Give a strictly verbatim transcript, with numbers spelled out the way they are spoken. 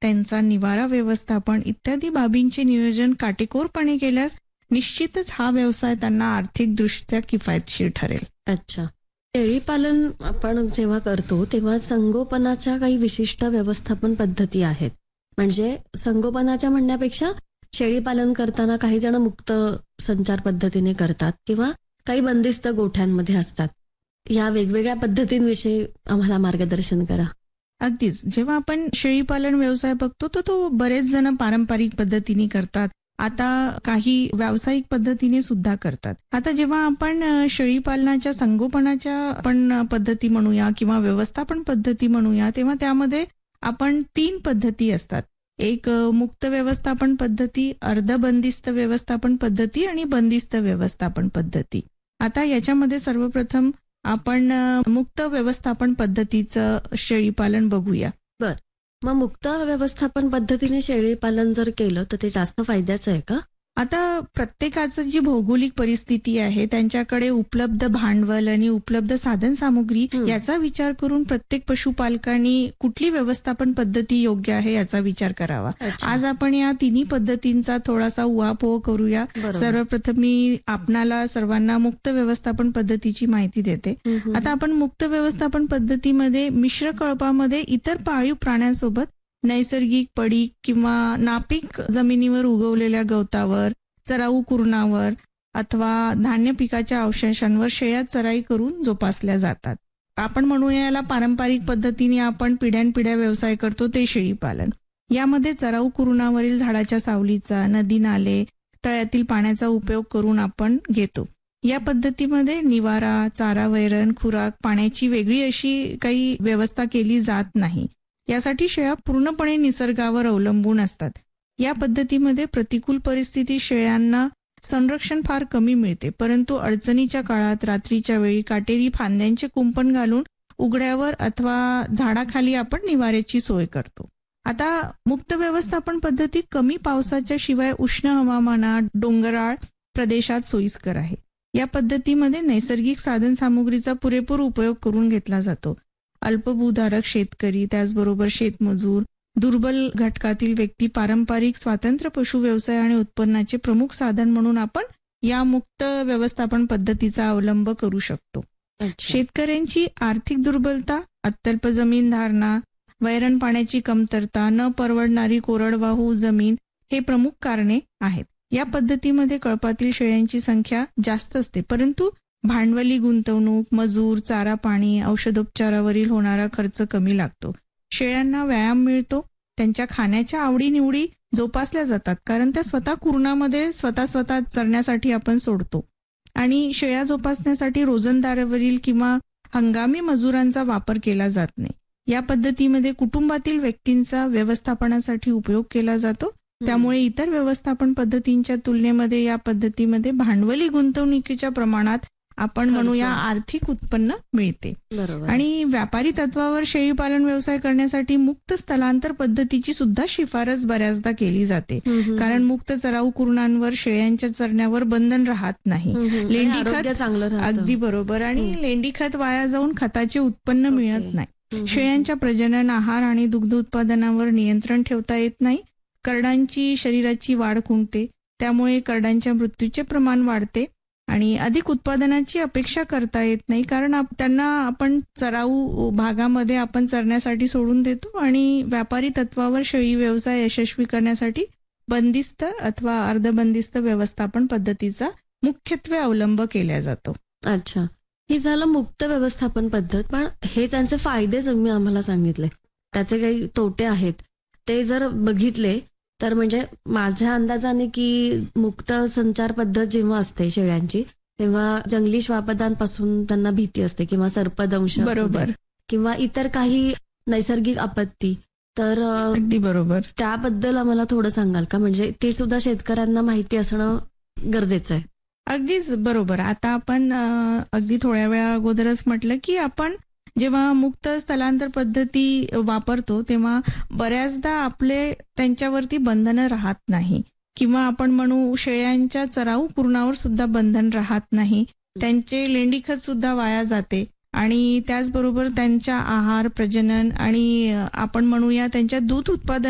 त्यांचा निवारा व्यवस्थापन इत्यादी बाबींचे नियोजन काटेकोरपणे केल्यास निश्चितच हा व्यवसाय त्यांना आर्थिकदृष्ट्या किफायतशीर ठरेल. अच्छा. शेळीपालन आपण जेव्हा करतो तेव्हा संगोपनाच्या काही विशिष्ट व्यवस्थापन पद्धती आहेत. म्हणजे संगोपनाच्या म्हणण्यापेक्षा शेळीपालन करताना काही जण मुक्त संचार पद्धतीने करतात किंवा काही बंदिस्त गोठ्यांमध्ये असतात. या वेगवेगळ्या पद्धतींविषयी आम्हाला मार्गदर्शन करा. अगदीच. जेव्हा आपण शेळीपालन व्यवसाय बघतो तर तो बरेच जण पारंपरिक पद्धतीने करतात. आता काही व्यावसायिक पद्धतीने सुद्धा करतात. आता जेव्हा आपण शेळीपालनाच्या संगोपनाच्या आपण पद्धती म्हणूया किंवा व्यवस्थापन पद्धती म्हणूया तेव्हा त्यामध्ये आपण तीन पद्धती असतात. एक मुक्त व्यवस्थापन पद्धती, अर्धबंदिस्त व्यवस्थापन पद्धती आणि बंदिस्त व्यवस्थापन पद्धती. आता याच्यामध्ये सर्वप्रथम आपण मुक्त व्यवस्थापन पद्धतीचं शेळीपालन बघूया. बर. मग मुक्त व्यवस्थापन पद्धतीने शेळीपालन जर केलं तर ते जास्त फायद्याचं आहे का? आता प्रत्येकाचं जी भौगोलिक परिस्थिती आहे त्यांच्याकडे उपलब्ध भांडवल आणि उपलब्ध साधन सामुग्री याचा विचार करून प्रत्येक पशुपालकांनी कुठली व्यवस्थापन पद्धती योग्य आहे याचा विचार करावा. आज आपण या तिन्ही पद्धतींचा थोडासा उहापोह करूया. सर्वप्रथम मी आपणाला सर्वांना मुक्त व्यवस्थापन पद्धतीची माहिती देते. आता आपण मुक्त व्यवस्थापन पद्धतीमध्ये मिश्र कळपामध्ये इतर पाळीव प्राण्यांसोबत नैसर्गिक पडीक किंवा नापीक जमिनीवर उगवलेल्या गवतावर, चराऊ कुरणावर अथवा धान्य पिकाच्या अवशेषांवर शेळ्या चराई करून जोपासल्या जातात. आपण म्हणूया याला पारंपरिक पद्धतीने आपण पिढ्यानपिढ्या व्यवसाय करतो ते शेळीपालन. यामध्ये चराऊ कुरणावरील झाडाच्या सावलीचा, नदी नाले, तळ्यातील पाण्याचा उपयोग करून आपण घेतो. या पद्धतीमध्ये निवारा, चारा, वैरण, खुराक, पाण्याची वेगळी अशी काही व्यवस्था केली जात नाही. यासाठी शेळ्या पूर्णपणे निसर्गावर अवलंबून असतात. या पद्धतीमध्ये प्रतिकूल परिस्थिती शेळ्यांना संरक्षण फार कमी मिळते, परंतु अडचणीच्या काळात रात्रीच्या वेळी काटेरी फांद्यांचे कुंपण घालून उघड्यावर अथवा झाडाखाली आपण निवाऱ्याची सोय करतो. आता मुक्त व्यवस्थापन पद्धती कमी पावसाच्या शिवाय उष्ण हवामानात डोंगराळ प्रदेशात सोयीस्कर आहे. या पद्धतीमध्ये नैसर्गिक साधन सामुग्रीचा पुरेपूर उपयोग करून घेतला जातो. अल्पभूधारक शेतकरी, त्याचबरोबर शेतमजूर, दुर्बल घटकातील व्यक्ती पारंपरिक स्वातंत्र्य पशु व्यवसाय आणि उत्पन्नाचे प्रमुख साधन म्हणून आपण या मुक्त व्यवस्थापन पद्धतीचा अवलंब करू शकतो. शेतकऱ्यांची आर्थिक दुर्बलता, अत्यल्प जमीन धारणा, वैरण पाण्याची कमतरता, न परवडणारी कोरडवाहू जमीन हे प्रमुख कारणे आहेत. या पद्धतीमध्ये कळपातील शेळ्यांची संख्या जास्त असते, परंतु भांडवली गुंतवणूक, मजूर, चारा पाणी, औषधोपचारावरील होणारा खर्च कमी लागतो. शेळ्यांना व्यायाम मिळतो. त्यांच्या खाण्याच्या आवडीनिवडी जोपासल्या जातात, कारण त्या स्वतः कुरणामध्ये स्वतः स्वतः चरण्यासाठी आपण सोडतो. आणि शेळ्या जोपासण्यासाठी रोजंदारीवरील किंवा हंगामी मजुरांचा वापर केला जात नाही. या पद्धतीमध्ये कुटुंबातील व्यक्तींचा व्यवस्थापनासाठी उपयोग केला जातो. त्यामुळे इतर व्यवस्थापन पद्धतींच्या तुलनेमध्ये या पद्धतीमध्ये भांडवली गुंतवणुकीच्या प्रमाणात आपण म्हणूया आर्थिक उत्पन्न मिळते. आणि व्यापारी तत्वावर शेळीपालन व्यवसाय करण्यासाठी मुक्त स्थलांतर पद्धतीची सुद्धा शिफारस बऱ्याचदा केली जाते, कारण मुक्त चराऊ कुरणांवर शेळ्यांच्या चरण्यावर बंधन राहत नाही. लेंडीखत चांगलं, अगदी बरोबर. आणि लेंडीखत वाया जाऊन खताचे उत्पन्न मिळत नाही. शेळ्यांच्या प्रजनन, आहार आणि दुग्ध उत्पादनावर नियंत्रण ठेवता येत नाही. करडांची शरीराची वाढ खुंटते, त्यामुळे करडांच्या मृत्यूचे प्रमाण वाढते आणि अधिक उत्पादनाची अपेक्षा करता येत नाही, कारण त्यांना आपण चराऊ भागामध्ये आपण चरण्यासाठी सोडून देतो. आणि व्यापारी तत्वावर शेळी व्यवसाय यशस्वी करण्यासाठी बंदिस्त अथवा अर्धबंदिस्त व्यवस्थापन पद्धतीचा मुख्यत्वे अवलंब केला जातो. अच्छा, हे झालं मुक्त व्यवस्थापन पद्धत. पण हे त्यांचे फायदे तुम्ही आम्हाला सांगितले, त्याचे काही तोटे आहेत ते जर बघितले तर म्हणजे माझ्या अंदाजाने की मुक्त संचार पद्धत जेव्हा असते शेळ्यांची तेव्हा जंगली श्वापदांपासून त्यांना भीती असते किंवा सर्पदंश बरोबर किंवा इतर काही नैसर्गिक आपत्ती. तर अगदी बरोबर, त्याबद्दल आम्हाला थोडं सांगाल का? म्हणजे ते सुद्धा शेतकऱ्यांना माहिती असणं गरजेचं आहे. अगदीच बरोबर. आता आपण अगदी थोड्या वेळा अगोदरच म्हटलं की आपण जेव्हा मुक्त स्थलांतर पद्धती वापरतो तेव्हा बऱ्याचदा आपले त्यांच्यावरती बंधनं राहत नाही, किंवा आपण म्हणू शेळ्यांच्या चराऊ कुरणावर सुद्धा बंधन राहत नाही. त्यांचे लेंडीखत सुद्धा वाया जाते आणि त्याचबरोबर त्यांच्या आहार, प्रजनन आणि आपण म्हणूया त्यांच्या दूध उत्पादन